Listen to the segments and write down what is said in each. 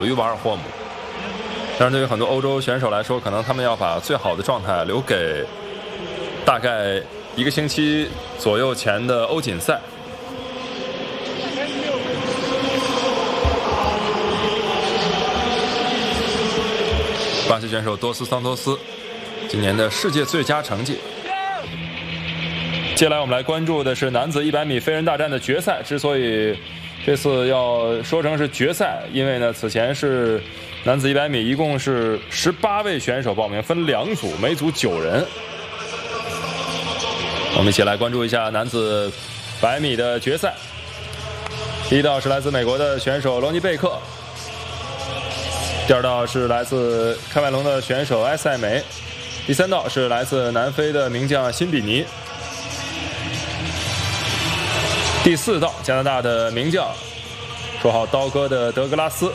于瓦尔霍姆。但是对于很多欧洲选手来说，可能他们要把最好的状态留给大概1个星期左右前的欧锦赛。巴西选手多斯桑托斯今年的世界最佳成绩。接下来我们来关注的是男子100米飞人大战的决赛。之所以这次要说成是决赛，因为呢，此前是男子100米一共是18位选手报名，分2组，每组9人。我们一起来关注一下男子100米的决赛。第一道是来自美国的选手罗尼贝克，第二道是来自喀麦隆的选手埃塞梅，第三道是来自南非的名将辛比尼，第四道加拿大的名将说好刀哥的德格拉斯，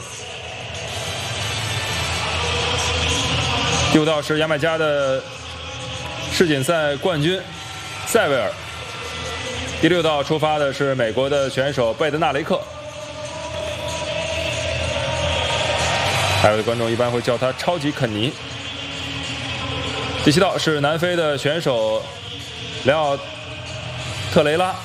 第5道是牙买加的世锦赛冠军塞维尔，第6道出发的是美国的选手贝德纳雷克，还有的观众一般会叫他超级肯尼。第7道是南非的选手雷奥特雷拉，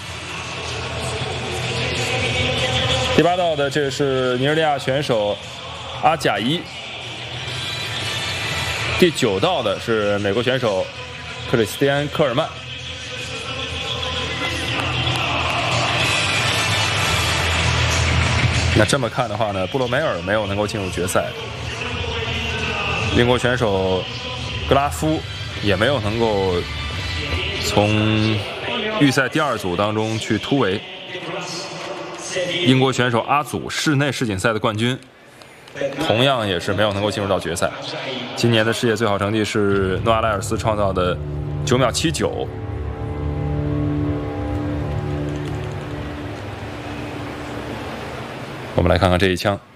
第8道的这是尼日利亚选手阿贾伊，第9道的是美国选手克里斯蒂安科尔曼。那这么看的话呢，布洛梅尔没有能够进入决赛，英国选手格拉夫也没有能够从预赛第2组当中去突围。英国选手阿祖，室内世锦赛的冠军，同样也是没有能够进入到决赛。今年的世界最好成绩是诺阿莱尔斯创造的9秒79。我们来看看这一枪。